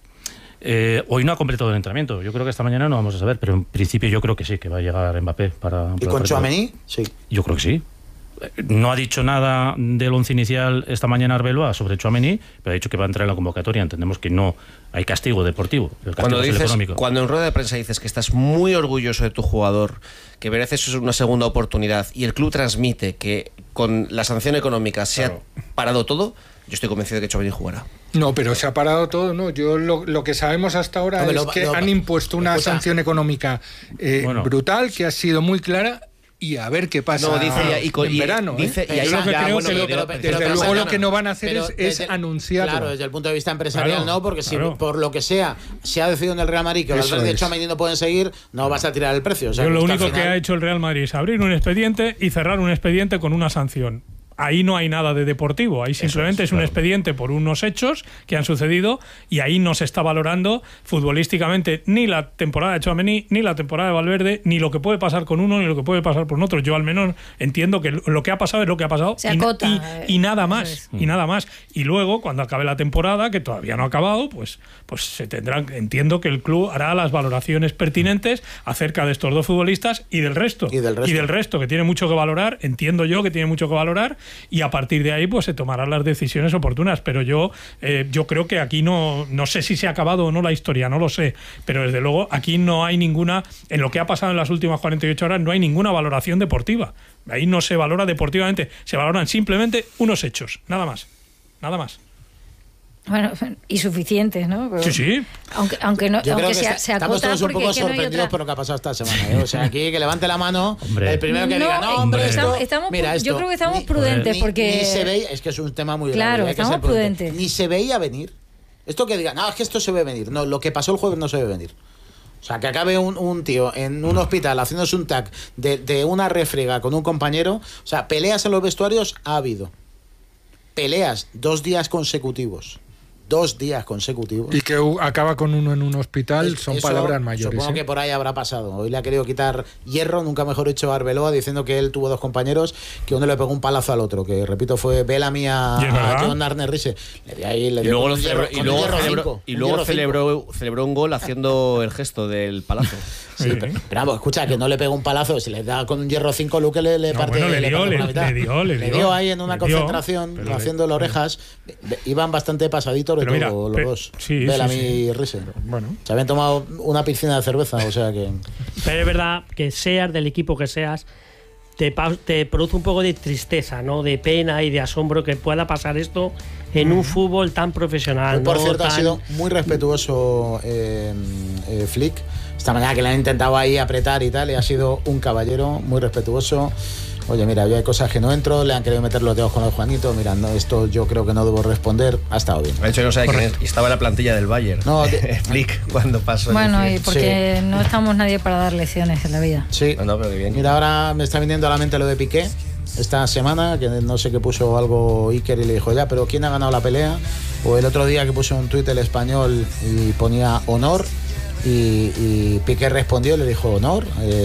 Hoy no ha completado el entrenamiento. Yo creo que esta mañana no vamos a saber, pero en principio yo creo que sí, que va a llegar Mbappé para... ¿Y con Tchouaméni? Sí. Yo creo que sí. No ha dicho nada del once inicial esta mañana Arbeloa sobre Tchouaméni, pero ha dicho que va a entrar en la convocatoria. Entendemos que no hay castigo deportivo. El castigo es el económico. Cuando en rueda de prensa dices que estás muy orgulloso de tu jugador, que mereces una segunda oportunidad, y el club transmite que con la sanción económica se ha parado todo, yo estoy convencido de que Tchouaméni jugará. No, pero se ha parado todo, ¿no? Yo lo que sabemos hasta ahora es que han impuesto una sanción económica brutal, que ha sido muy clara. Y a ver qué pasa en verano. Desde luego lo que no van a hacer es anunciarlo. Claro, desde el punto de vista empresarial no, porque si por lo que sea se ha decidido en el Real Madrid que los Valverde y Tchouaméni no pueden seguir, no vas a tirar el precio. O sea, lo único que ha hecho el Real Madrid es abrir un expediente y cerrar un expediente con una sanción. Ahí no hay nada de deportivo, ahí simplemente es un expediente por unos hechos que han sucedido, y ahí no se está valorando futbolísticamente ni la temporada de Tchouaméni, ni la temporada de Valverde, ni lo que puede pasar con uno, ni lo que puede pasar con otro. Yo al menos entiendo que lo que ha pasado es lo que ha pasado y nada más, y nada más. Y luego, cuando acabe la temporada, que todavía no ha acabado, pues se tendrán, entiendo que el club hará las valoraciones pertinentes acerca de estos dos futbolistas y del resto. Y del resto, que tiene mucho que valorar, entiendo yo que tiene mucho que valorar, y a partir de ahí pues se tomarán las decisiones oportunas. Pero yo creo que aquí no sé si se ha acabado o no la historia, no lo sé, pero desde luego aquí no hay ninguna, en lo que ha pasado en las últimas 48 horas, no hay ninguna valoración deportiva. Ahí no se valora deportivamente, se valoran simplemente unos hechos, nada más. Bueno, y suficientes, ¿no? Pero, sí. Aunque se estamos acota todos un poco sorprendidos por lo que ha pasado esta semana. O sea, aquí que levante la mano el primero que diga, no, hombre, mira, yo creo que estamos prudentes porque... Ni se veía, es que es un tema muy grave. Claro, estamos prudentes. Ni se veía venir. Esto que diga, no, es que esto se ve venir. No, lo que pasó el jueves no se ve venir. O sea, que acabe un tío en un hospital haciéndose un tag de una refriega con un compañero. O sea, peleas en los vestuarios ha habido. Peleas 2 días consecutivos. 2 días consecutivos. Y que acaba con uno en un hospital, son palabras mayores. Supongo que por ahí habrá pasado. Hoy le ha querido quitar hierro, nunca mejor hecho, a Arbeloa, diciendo que él tuvo 2 compañeros, que uno le pegó un palazo al otro, que repito fue Bellamy a John Arne-Riise. Y luego celebró un gol haciendo el gesto del palazo. Sí, pero vamos, escucha, que no le pegó un palazo, si le da con un hierro 5, Luque le parte. Bueno, le dio ahí en una concentración, haciendo las orejas. Iban bastante pasaditos de todo, los dos. Sí, Bellamy y Riise. Bueno. Se habían tomado una piscina de cerveza, o sea que... Pero es verdad que seas del equipo que seas, te produce un poco de tristeza, ¿no? De pena y de asombro que pueda pasar esto en un fútbol tan profesional. Hoy, por cierto, ha sido muy respetuoso Flick. Esta mañana que le han intentado ahí apretar y tal, y ha sido un caballero muy respetuoso. Oye, mira, yo hay cosas que no entro, le han querido meter los dedos con el Juanito, mira, no, esto yo creo que no debo responder, ha estado bien. De hecho, no sabe quién es, estaba en la plantilla del Bayern, Flick, cuando pasó. Bueno, y porque no estamos nadie para dar lecciones en la vida. Sí, no, pero bien. Mira, ahora me está viniendo a la mente lo de Piqué, esta semana, que no sé qué puso algo Iker y le dijo, ya, pero ¿quién ha ganado la pelea? O el otro día que puso un tuit el español y ponía honor, y Piqué respondió y le dijo, honor,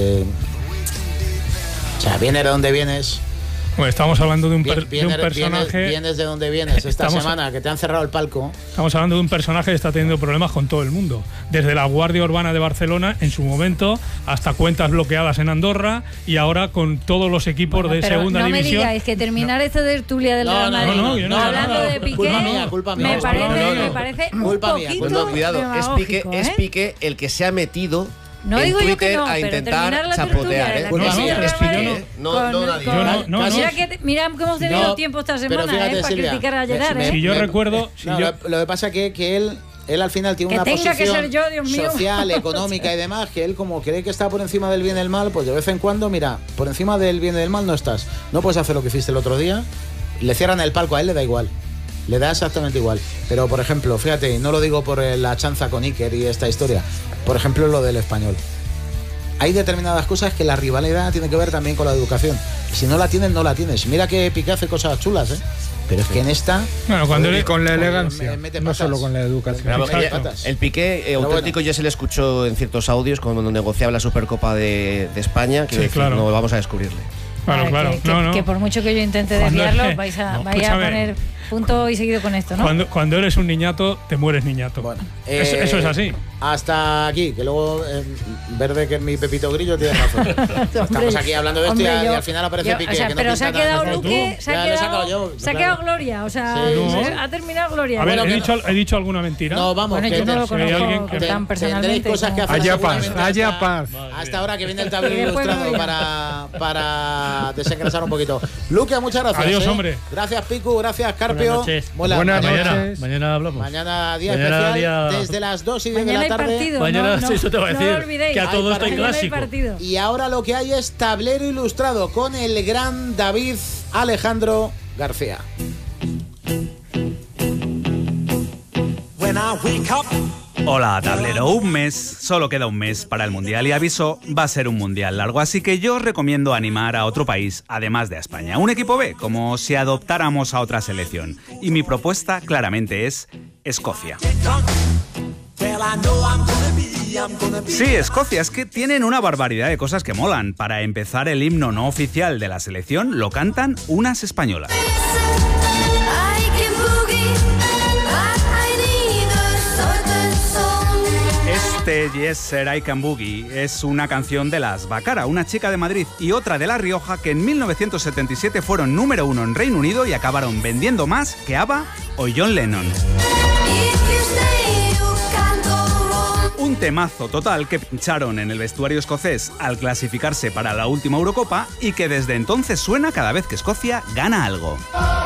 o sea, vienes de donde vienes. Bueno, estamos hablando de un personaje... Vienes de donde vienes esta semana, que te han cerrado el palco. Estamos hablando de un personaje que está teniendo problemas con todo el mundo. Desde la Guardia Urbana de Barcelona, en su momento, hasta cuentas bloqueadas en Andorra, y ahora con todos los equipos de segunda división. No me digáis que terminar esta tertulia del Real Madrid hablando de Piqué, culpa mía. Me parece un poquito cuidado, es Piqué el que se ha metido... No digo yo que no, a pero intentar chapotear, Mira que hemos tenido tiempo esta semana, fíjate, para criticar a Gerard. Si yo recuerdo... Lo que pasa es que él al final tiene una posición social, económica y demás, que él como cree que está por encima del bien y del mal, pues de vez en cuando, mira, por encima del bien y del mal no estás. No puedes hacer lo que hiciste el otro día, le cierran el palco, a él le da igual. Le da exactamente igual. Pero, por ejemplo, fíjate, no lo digo por la chanza con Iker y esta historia. Por ejemplo, lo del español. Hay determinadas cosas que la rivalidad tiene que ver también con la educación. Si no la tienes, no la tienes. Mira que Piqué hace cosas chulas, ¿eh? Pero es que en esta... Bueno, cuando con la elegancia, no solo con la educación. El Piqué auténtico ya se le escuchó en ciertos audios cuando negociaba la Supercopa de España, que no vamos a descubrirle. Claro. Que por mucho que yo intente desviarlo, vais a poner punto y seguido con esto, ¿no? Cuando eres un niñato, te mueres niñato. Bueno, eso es así. Hasta aquí, que luego Verde, que es mi Pepito Grillo, tiene razón. Estamos aquí hablando de esto y al final aparece Piqué. O sea, pero se ha quedado Luque, se ha quedado Gloria, o sea, ha terminado Gloria. A ver, ¿he dicho alguna mentira? No, vamos. Bueno, yo no lo conozco tan personalmente. Cosas que hacer haya paz. Hasta ahora que viene el tablero ilustrado para desengrasar un poquito. Luque, muchas gracias. Adiós, hombre. Gracias, Picu, gracias, Carpio. Buenas noches. Mañana hablamos. Mañana día especial desde las 2 y 10 de la tarde. Partido, mañana eso te voy a decir. No olvidéis. Que a todo esto hay clásico. Y ahora lo que hay es tablero ilustrado con el gran David Alejandro García. Hola, tablero. Solo queda un mes para el Mundial y aviso, va a ser un Mundial largo, así que yo os recomiendo animar a otro país, además de a España. Un equipo B, como si adoptáramos a otra selección. Y mi propuesta claramente es Escocia. Sí, Escocia, es que tienen una barbaridad de cosas que molan. Para empezar, el himno no oficial de la selección lo cantan unas españolas. Yes Sir, I Can Boogie es una canción de las Bacara, una chica de Madrid y otra de La Rioja que en 1977 fueron número 1 en Reino Unido y acabaron vendiendo más que ABBA o John Lennon. Un temazo total que pincharon en el vestuario escocés al clasificarse para la última Eurocopa y que desde entonces suena cada vez que Escocia gana algo.